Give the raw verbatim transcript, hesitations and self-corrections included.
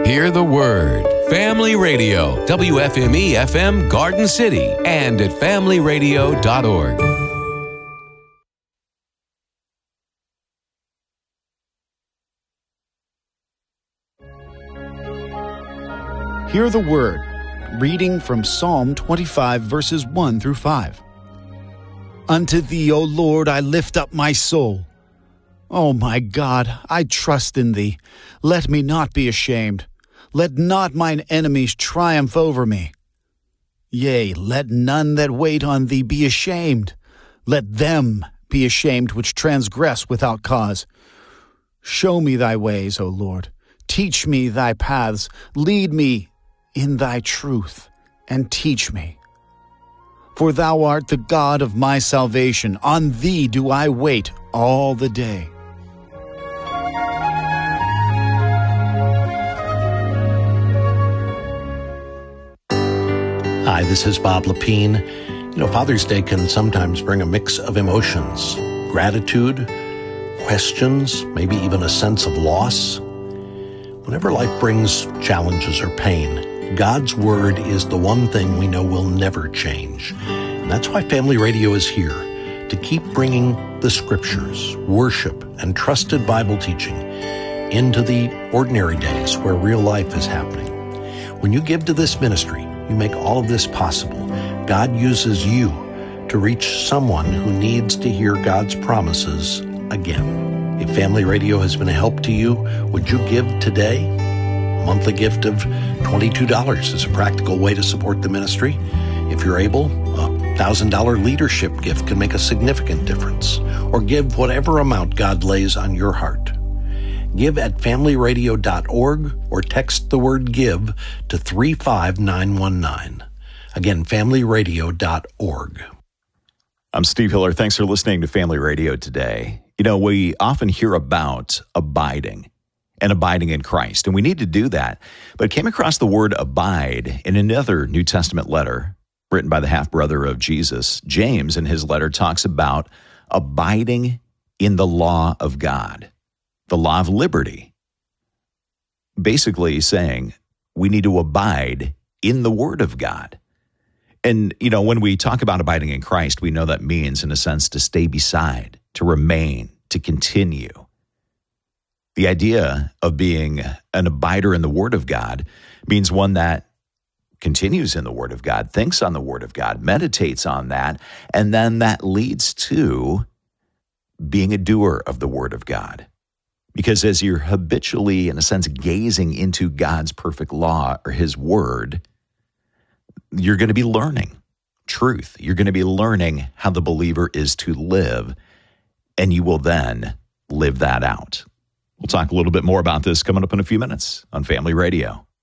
Hear the Word. Family Radio, W F M E F M Garden City, and at family radio dot org. Hear the Word, reading from Psalm twenty-five, verses one through five. Unto Thee, O Lord, I lift up my soul. O my God, I trust in Thee. Let me not be ashamed. Let not mine enemies triumph over me. Yea, let none that wait on Thee be ashamed. Let them be ashamed which transgress without cause. Show me Thy ways, O Lord. Teach me Thy paths. Lead me in Thy truth, and teach me. For Thou art the God of my salvation. On Thee do I wait all the day. Hi, this is Bob Lepine. You know, Father's Day can sometimes bring a mix of emotions, gratitude, questions, maybe even a sense of loss. Whenever life brings challenges or pain, God's Word is the one thing we know will never change. And that's why Family Radio is here, to keep bringing the Scriptures, worship, and trusted Bible teaching into the ordinary days where real life is happening. When you give to this ministry, you make all of this possible. God uses you to reach someone who needs to hear God's promises again. If Family Radio has been a help to you, would you give today? A monthly gift of twenty-two dollars is a practical way to support the ministry. If you're able, a one thousand dollars leadership gift can make a significant difference. Or give whatever amount God lays on your heart. Give at family radio dot org or text the word GIVE to three five nine one nine. Again, family radio dot org. I'm Steve Hiller. Thanks for listening to Family Radio today. You know, we often hear about abiding and abiding in Christ, and we need to do that. But I came across the word abide in another New Testament letter written by the half-brother of Jesus. James, in his letter, talks about abiding in the law of God. The law of liberty, basically saying we need to abide in the Word of God. And, you know, when we talk about abiding in Christ, we know that means, in a sense, to stay beside, to remain, to continue. The idea of being an abider in the Word of God means one that continues in the Word of God, thinks on the Word of God, meditates on that, and then that leads to being a doer of the Word of God. Because as you're habitually, in a sense, gazing into God's perfect law or His Word, you're going to be learning truth. You're going to be learning how the believer is to live, and you will then live that out. We'll talk a little bit more about this coming up in a few minutes on Family Radio.